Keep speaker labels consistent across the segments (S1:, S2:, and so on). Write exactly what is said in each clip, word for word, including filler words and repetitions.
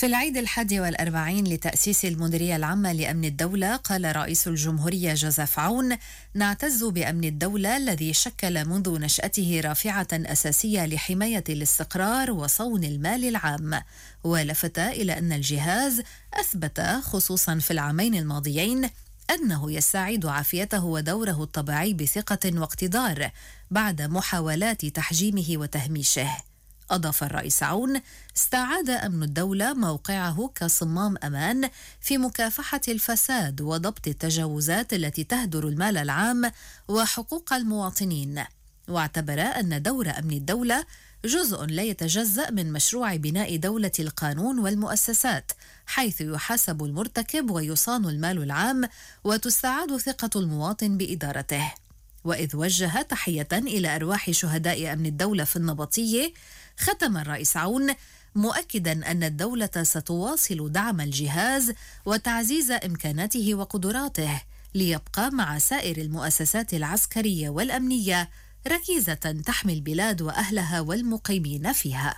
S1: في العيد الحادي والأربعين لتأسيس المديرية العامة لأمن الدولة، قال رئيس الجمهورية جوزيف عون: نعتز بأمن الدولة الذي شكل منذ نشأته رافعة أساسية لحماية الاستقرار وصون المال العام. ولفت إلى أن الجهاز أثبت خصوصا في العامين الماضيين أنه يستعيد عافيته ودوره الطبيعي بثقة واقتدار بعد محاولات تحجيمه وتهميشه. أضاف الرئيس عون: استعاد أمن الدولة موقعه كصمام أمان في مكافحة الفساد وضبط التجاوزات التي تهدر المال العام وحقوق المواطنين، واعتبر أن دور أمن الدولة جزء لا يتجزأ من مشروع بناء دولة القانون والمؤسسات، حيث يحاسب المرتكب ويصان المال العام وتستعاد ثقة المواطن بإدارته. وإذ وجه تحية إلى أرواح شهداء أمن الدولة في النبطية، ختم الرئيس عون مؤكدا أن الدولة ستواصل دعم الجهاز وتعزيز إمكاناته وقدراته ليبقى مع سائر المؤسسات العسكرية والأمنية ركيزة تحمي البلاد وأهلها والمقيمين فيها.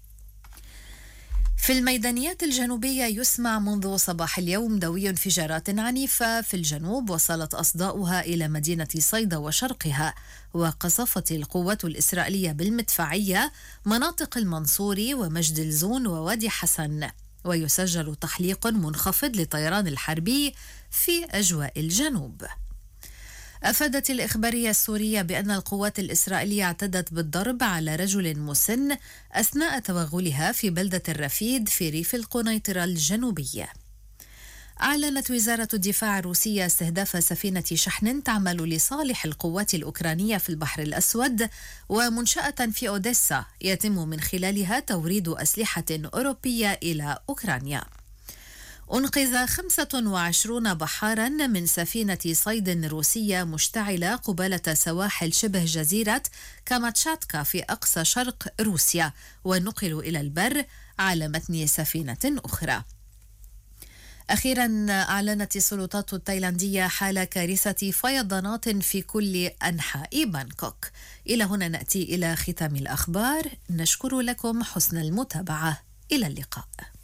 S1: في الميدانيات الجنوبية يسمع منذ صباح اليوم دوي انفجارات عنيفة في الجنوب وصلت أصداؤها إلى مدينة صيدا وشرقها، وقصفت القوات الإسرائيلية بالمدفعية مناطق المنصوري ومجد الزون ووادي حسن، ويسجل تحليق منخفض للطيران الحربي في أجواء الجنوب. أفادت الإخبارية السورية بأن القوات الإسرائيلية اعتدت بالضرب على رجل مسن أثناء توغلها في بلدة الرفيد في ريف القنيطرة الجنوبية. أعلنت وزارة الدفاع الروسية استهداف سفينة شحن تعمل لصالح القوات الأوكرانية في البحر الأسود ومنشأة في أوديسا يتم من خلالها توريد أسلحة أوروبية إلى أوكرانيا. أنقذ خمسة وعشرين بحارا من سفينة صيد روسية مشتعلة قبالة سواحل شبه جزيرة كاماتشاتكا في أقصى شرق روسيا، ونقلوا إلى البر على متن سفينة أخرى. أخيرا أعلنت السلطات التايلاندية حال كارثة فيضانات في كل أنحاء بانكوك. إلى هنا نأتي إلى ختام الأخبار، نشكر لكم حسن المتابعة، إلى اللقاء.